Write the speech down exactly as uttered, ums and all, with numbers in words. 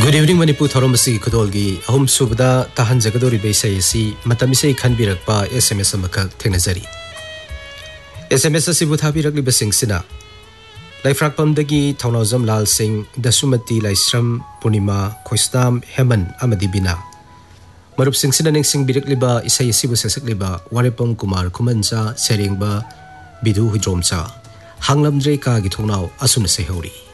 Good evening, Manipur Thoromasi Kudolgi, Home Subda, Tahan Zagadori Baysayasi, Matamisay Kanbirakpa, S M S Amaka, Tenazari. S M S Sibutabi Ragli Basing Sina. Laifrak Pamdagi, Taunazam Lal Singh, Dasumati Laisram, Punima, Koistam, Heman, Amadibina. Marup Singh Sina Singh Birakliba, Isayasibu Sasakliba, Warepong Kumar Kumanza, Seringba, Bidu Hujomsa. Hanglam Dreka Gitonau, Asuna Sehori.